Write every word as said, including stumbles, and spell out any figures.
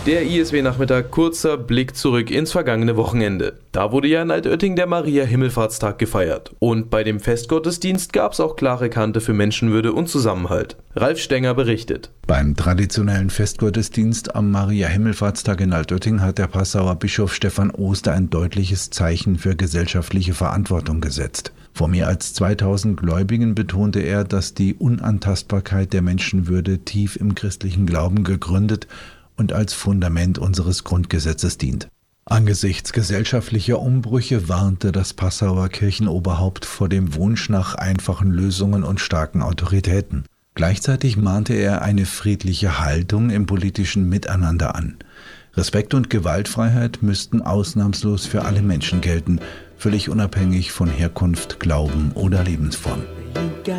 Der I S W-Nachmittag, kurzer Blick zurück ins vergangene Wochenende. Da wurde ja in Altötting der Maria-Himmelfahrtstag gefeiert. Und bei dem Festgottesdienst gab es auch klare Kante für Menschenwürde und Zusammenhalt. Ralf Stenger berichtet. Beim traditionellen Festgottesdienst am Maria-Himmelfahrtstag in Altötting hat der Passauer Bischof Stefan Oster ein deutliches Zeichen für gesellschaftliche Verantwortung gesetzt. Vor mehr als zweitausend Gläubigen betonte er, dass die Unantastbarkeit der Menschenwürde tief im christlichen Glauben gegründet und als Fundament unseres Grundgesetzes dient. Angesichts gesellschaftlicher Umbrüche warnte das Passauer Kirchenoberhaupt vor dem Wunsch nach einfachen Lösungen und starken Autoritäten. Gleichzeitig mahnte er eine friedliche Haltung im politischen Miteinander an. Respekt und Gewaltfreiheit müssten ausnahmslos für alle Menschen gelten, völlig unabhängig von Herkunft, Glauben oder Lebensform.